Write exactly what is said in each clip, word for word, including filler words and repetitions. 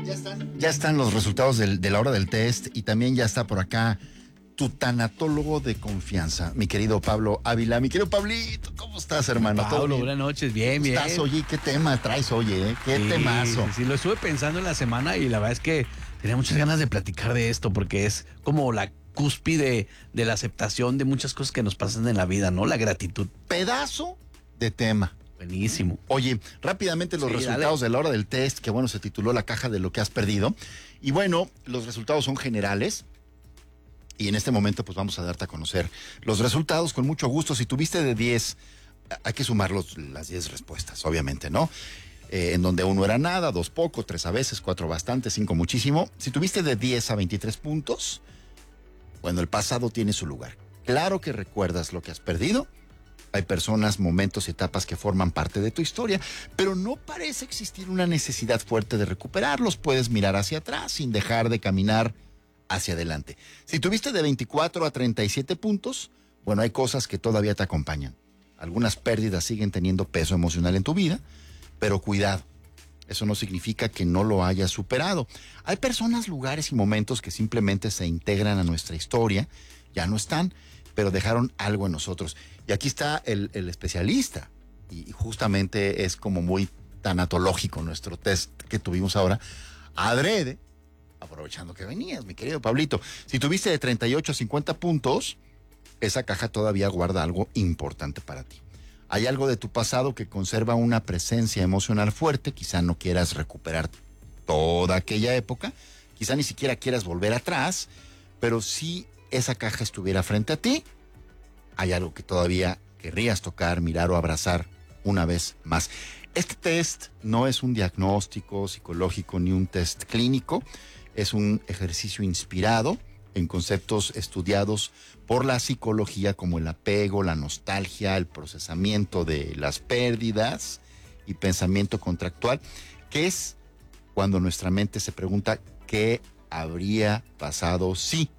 Ya están, ya están los resultados del, de la hora del test y también ya está por acá tu tanatólogo de confianza, mi querido Pablo Ávila. Mi querido Pablito, ¿cómo estás, hermano? Pablo, buenas noches, bien, bien. ¿Estás, oye? ¿Qué tema traes, oye? ¿Eh? ¿Qué sí, temazo? Sí, sí, lo estuve pensando en la semana y la verdad es que tenía muchas ganas de platicar de esto porque es como la cúspide de la aceptación de muchas cosas que nos pasan en la vida, ¿no? La gratitud. Pedazo de tema. Buenísimo. Oye, rápidamente los Sí, resultados dale. de la hora del test, que bueno, se tituló La caja de lo que has perdido. Y bueno, los resultados son generales. Y en este momento pues vamos a darte a conocer los resultados con mucho gusto. Si tuviste de diez, hay que sumar los, las diez respuestas, obviamente, ¿no? Eh, en donde uno era nada, dos poco, tres a veces, cuatro bastante, cinco muchísimo. Si tuviste de diez a veintitrés puntos, bueno, el pasado tiene su lugar. Claro que recuerdas lo que has perdido. Hay personas, momentos, etapas que forman parte de tu historia, pero no parece existir una necesidad fuerte de recuperarlos. Puedes mirar hacia atrás sin dejar de caminar hacia adelante. Si tuviste de veinticuatro a treinta y siete puntos, bueno, hay cosas que todavía te acompañan. Algunas pérdidas siguen teniendo peso emocional en tu vida, pero cuidado. Eso no significa que no lo hayas superado. Hay personas, lugares y momentos que simplemente se integran a nuestra historia, ya no están, pero dejaron algo en nosotros. Y aquí está el, el especialista, y justamente es como muy tanatológico nuestro test que tuvimos ahora, adrede, aprovechando que venías, mi querido Pablito. Si tuviste de treinta y ocho a cincuenta puntos, esa caja todavía guarda algo importante para ti. Hay algo de tu pasado que conserva una presencia emocional fuerte, quizá no quieras recuperar toda aquella época, quizá ni siquiera quieras volver atrás, pero si esa caja estuviera frente a ti, hay algo que todavía querrías tocar, mirar o abrazar una vez más. Este test no es un diagnóstico psicológico ni un test clínico, es un ejercicio inspirado en conceptos estudiados por la psicología como el apego, la nostalgia, el procesamiento de las pérdidas y pensamiento contractual, que es cuando nuestra mente se pregunta qué habría pasado si.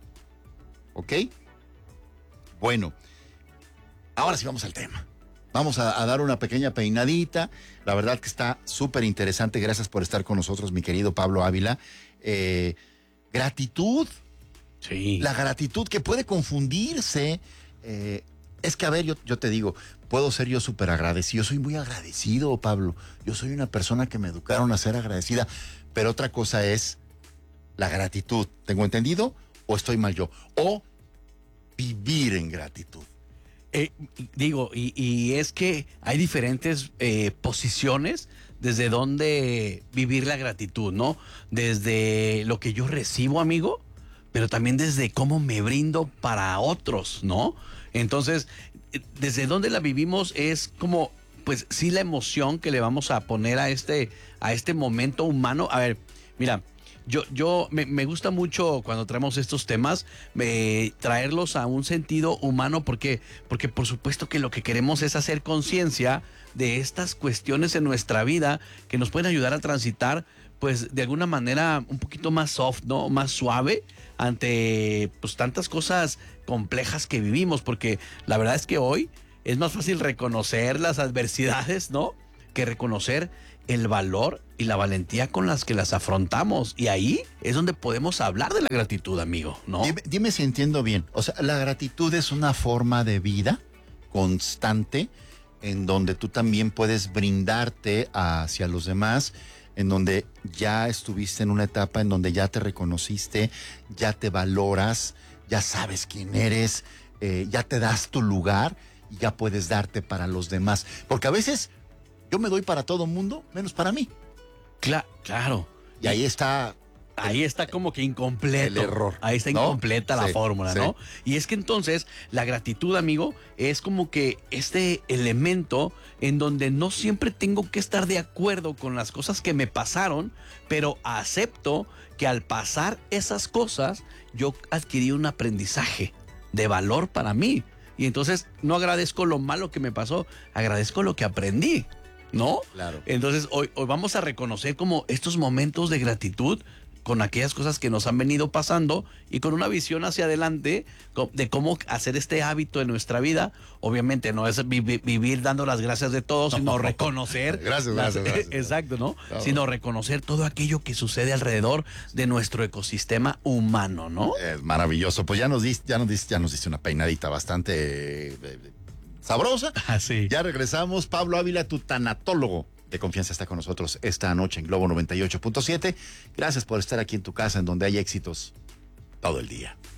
¿Ok? Bueno, ahora sí vamos al tema. Vamos a, a dar una pequeña peinadita. La verdad que está súper interesante. Gracias por estar con nosotros, mi querido Pablo Ávila. Eh, gratitud. Sí. La gratitud que puede confundirse. Eh, es que, a ver, yo, yo te digo, puedo ser yo súper agradecido. Yo soy muy agradecido, Pablo. Yo soy una persona que me educaron a ser agradecida. Pero otra cosa es la gratitud. ¿Tengo entendido? ¿O estoy mal yo? O vivir en gratitud. Eh, digo, y, y es que hay diferentes eh, posiciones desde donde vivir la gratitud, ¿no? Desde lo que yo recibo, amigo, pero también desde cómo me brindo para otros, ¿no? Entonces, desde donde la vivimos es como, pues sí, la emoción que le vamos a poner a este, a este momento humano. A ver, mira, Yo, yo me, me gusta mucho cuando traemos estos temas, eh, traerlos a un sentido humano, porque, porque por supuesto que lo que queremos es hacer conciencia de estas cuestiones en nuestra vida que nos pueden ayudar a transitar, pues de alguna manera un poquito más soft, ¿no? Más suave ante pues tantas cosas complejas que vivimos, porque la verdad es que hoy es más fácil reconocer las adversidades, ¿no? Que reconocer el valor y la valentía con las que las afrontamos. Y ahí es donde podemos hablar de la gratitud, amigo, ¿no? Dime, dime si entiendo bien. O sea, la gratitud es una forma de vida constante en donde tú también puedes brindarte hacia los demás, en donde ya estuviste en una etapa en donde ya te reconociste, ya te valoras, ya sabes quién eres, eh, ya te das tu lugar y ya puedes darte para los demás. Porque a veces yo me doy para todo mundo, menos para mí. Cla- claro. Y ahí está... Ahí está como que incompleto. El error, Ahí está ¿no? incompleta la Sí, fórmula, sí. ¿no? Y es que entonces la gratitud, amigo, es como que este elemento en donde no siempre tengo que estar de acuerdo con las cosas que me pasaron, pero acepto que al pasar esas cosas yo adquirí un aprendizaje de valor para mí. Y entonces no agradezco lo malo que me pasó, agradezco lo que aprendí, ¿no? Claro. Entonces hoy, hoy vamos a reconocer como estos momentos de gratitud con aquellas cosas que nos han venido pasando y con una visión hacia adelante de cómo hacer este hábito en nuestra vida. Obviamente no es vi vivir dando las gracias de todos, sino no, reconocer. Gracias, las, gracias, gracias. Exacto, ¿no? no. Sino reconocer todo aquello que sucede alrededor de nuestro ecosistema humano, ¿no? Es maravilloso. Pues ya nos diste, ya nos diste, ya nos diste una peinadita bastante eh, sabrosa. Ah, sí. Ya regresamos. Pablo Ávila, tu tanatólogo de confianza, está con nosotros esta noche en Globo noventa y ocho punto siete. Gracias por estar aquí en tu casa, en donde hay éxitos todo el día.